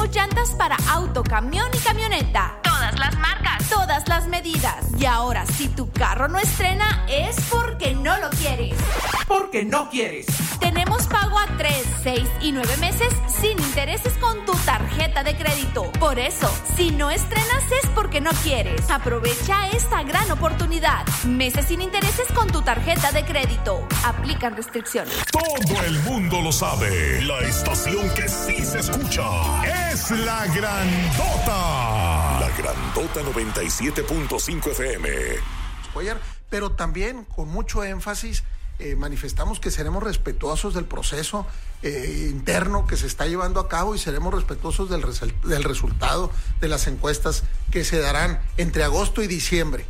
llantas para auto, camión y camioneta. Todas las marcas, todas las medidas. Y ahora, si tu carro no estrena, es porque no lo quieres. Porque no quieres. Tenemos pago a 3, 6 y 9 meses sin intereses con tu tarjeta de crédito. Por eso, si no estrenas es porque no quieres. Aprovecha esta gran oportunidad. Meses sin intereses con tu tarjeta de crédito. Aplican restricciones. Todo el mundo lo sabe. La estación que sí se escucha es La Grandota. La Grandota 97.5 FM. Pero también con mucho énfasis manifestamos que seremos respetuosos del proceso interno que se está llevando a cabo y seremos respetuosos del resultado de las encuestas que se darán entre agosto y diciembre.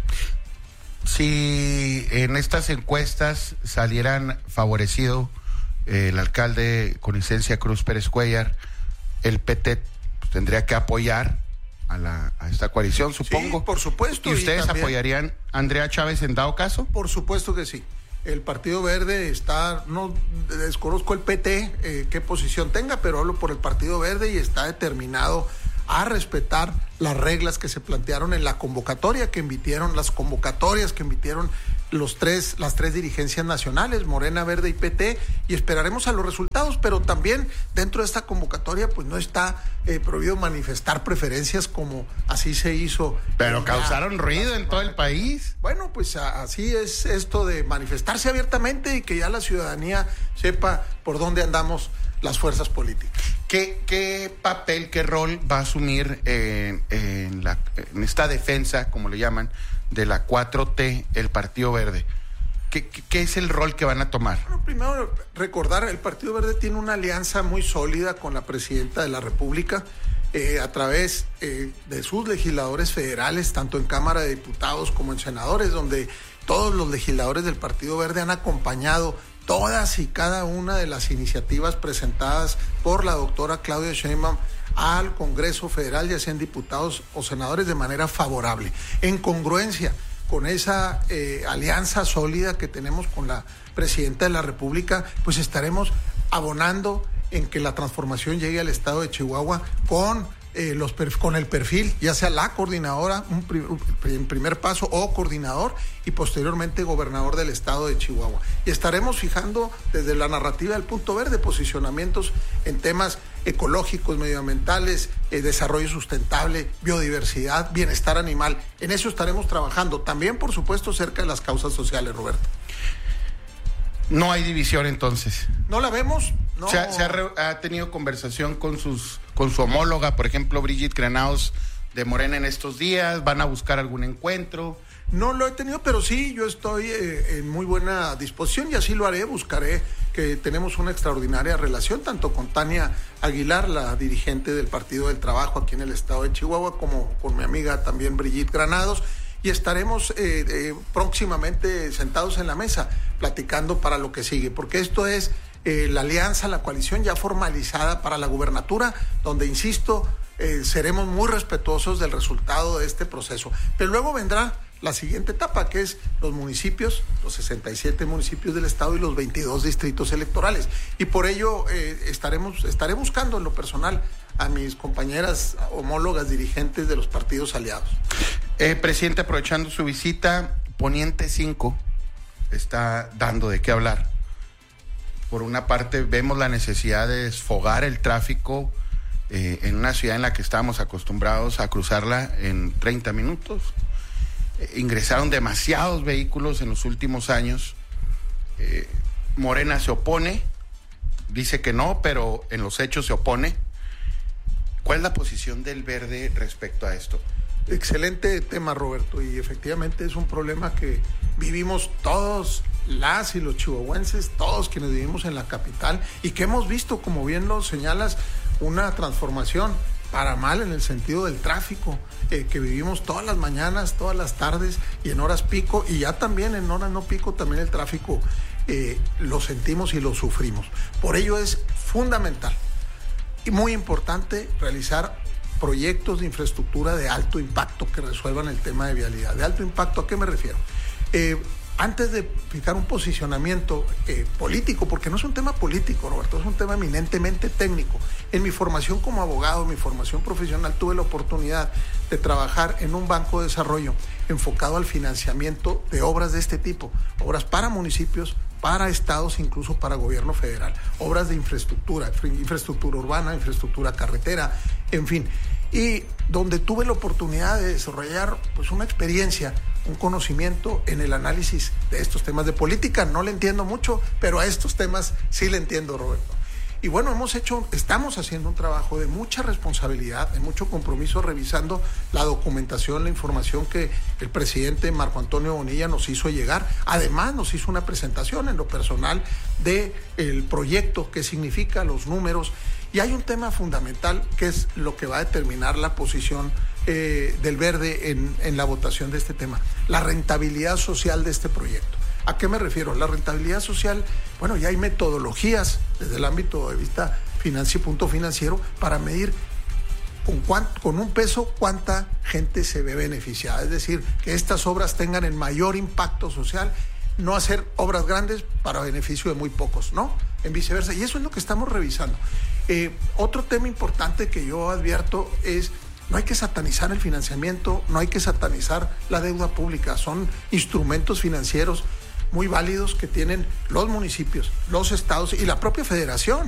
Si en estas encuestas salieran favorecido el alcalde con licencia Cruz Pérez Cuéllar, el PT tendría que apoyar a esta coalición, supongo. Sí, por supuesto. ¿Y ustedes apoyarían a Andrea Chávez en dado caso? Por supuesto que sí. El Partido Verde no desconozco el PT, qué posición tenga, pero hablo por el Partido Verde y está determinado a respetar las reglas que se plantearon en la convocatoria que emitieron, las convocatorias que emitieron las tres dirigencias nacionales, Morena, Verde y PT, y esperaremos a los resultados, pero también dentro de esta convocatoria pues no está prohibido manifestar preferencias como así se hizo. Pero causaron ruido en todo el país. Bueno, pues así es esto de manifestarse abiertamente y que ya la ciudadanía sepa por dónde andamos las fuerzas políticas. ¿Qué papel, qué rol va a asumir en esta defensa, como le llaman, de la 4T, el Partido Verde? ¿Qué es el rol que van a tomar? Bueno, primero recordar, el Partido Verde tiene una alianza muy sólida con la presidenta de la República a través de sus legisladores federales, tanto en Cámara de Diputados como en senadores, donde todos los legisladores del Partido Verde han acompañado todas y cada una de las iniciativas presentadas por la doctora Claudia Sheinbaum al Congreso Federal, ya sean diputados o senadores, de manera favorable. En congruencia con esa alianza sólida que tenemos con la presidenta de la República, pues estaremos abonando en que la transformación llegue al estado de Chihuahua con el perfil, ya sea la coordinadora, en primer paso, o coordinador, y posteriormente gobernador del estado de Chihuahua. Y estaremos fijando desde la narrativa del Punto Verde posicionamientos en temas ecológicos, medioambientales, desarrollo sustentable, biodiversidad, bienestar animal. En eso estaremos trabajando. También, por supuesto, cerca de las causas sociales, Roberto. No hay división entonces. ¿No la vemos? No. ¿Ha tenido conversación con su homóloga, por ejemplo, Brigitte Granados de Morena en estos días? ¿Van a buscar algún encuentro? No lo he tenido, pero sí, yo estoy en muy buena disposición y así lo haré. Buscaré, que tenemos una extraordinaria relación, tanto con Tania Aguilar, la dirigente del Partido del Trabajo aquí en el estado de Chihuahua, como con mi amiga también Brigitte Granados. Y estaremos próximamente sentados en la mesa platicando para lo que sigue, porque esto es la alianza, la coalición ya formalizada para la gubernatura, donde, insisto, seremos muy respetuosos del resultado de este proceso. Pero luego vendrá la siguiente etapa, que es los municipios, los 67 municipios del estado y los 22 distritos electorales. Y por ello estaré buscando en lo personal a mis compañeras homólogas dirigentes de los partidos aliados. Presidente, aprovechando su visita, Poniente 5 está dando de qué hablar. Por una parte, vemos la necesidad de desfogar el tráfico en una ciudad en la que estábamos acostumbrados a cruzarla en 30 minutos. Ingresaron demasiados vehículos en los últimos años. Morena se opone, dice que no, pero en los hechos se opone. ¿Cuál es la posición del Verde respecto a esto? Excelente tema, Roberto, y efectivamente es un problema que vivimos todos las y los chihuahuenses, todos quienes vivimos en la capital, y que hemos visto, como bien lo señalas, una transformación para mal en el sentido del tráfico, que vivimos todas las mañanas, todas las tardes y en horas pico, y ya también en horas no pico también el tráfico lo sentimos y lo sufrimos. Por ello es fundamental y muy importante realizar proyectos de infraestructura de alto impacto que resuelvan el tema de vialidad. ¿De alto impacto a qué me refiero? antes de fijar un posicionamiento político, porque no es un tema político, Roberto, es un tema eminentemente técnico. En mi formación como abogado, mi formación profesional, tuve la oportunidad de trabajar en un banco de desarrollo enfocado al financiamiento de obras de este tipo, obras para municipios, para estados, incluso para gobierno federal, obras de infraestructura urbana, infraestructura carretera, en fin, y donde tuve la oportunidad de desarrollar pues una experiencia, un conocimiento en el análisis de estos temas de política. No le entiendo mucho, pero a estos temas sí le entiendo, Roberto. Y bueno, estamos haciendo un trabajo de mucha responsabilidad, de mucho compromiso, revisando la documentación, la información que el presidente Marco Antonio Bonilla nos hizo llegar. Además, nos hizo una presentación en lo personal del proyecto, qué significa, los números. Y hay un tema fundamental que es lo que va a determinar la posición del Verde en la votación de este tema, la rentabilidad social de este proyecto. ¿A qué me refiero? La rentabilidad social, bueno, ya hay metodologías desde el ámbito de vista punto financiero para medir con un peso cuánta gente se ve beneficiada. Es decir, que estas obras tengan el mayor impacto social, no hacer obras grandes para beneficio de muy pocos, ¿no? En viceversa. Y eso es lo que estamos revisando. Otro tema importante que yo advierto es: no hay que satanizar el financiamiento, no hay que satanizar la deuda pública. Son instrumentos financieros muy válidos que tienen los municipios, los estados y la propia federación.